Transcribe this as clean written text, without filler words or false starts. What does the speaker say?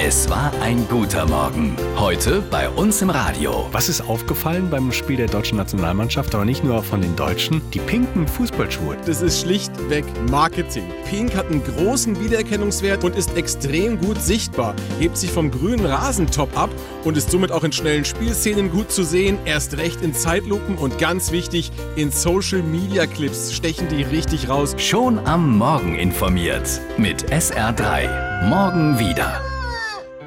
Es war ein guter Morgen. Heute bei uns im Radio. Was ist aufgefallen beim Spiel der deutschen Nationalmannschaft, aber nicht nur von den Deutschen? Die pinken Fußballschuhe. Das ist schlichtweg Marketing. Pink hat einen großen Wiedererkennungswert und ist extrem gut sichtbar, hebt sich vom grünen Rasentop ab und ist somit auch in schnellen Spielszenen gut zu sehen, erst recht in Zeitlupen und ganz wichtig, in Social-Media-Clips stechen die richtig raus. Schon am Morgen informiert mit SR3. Morgen wieder.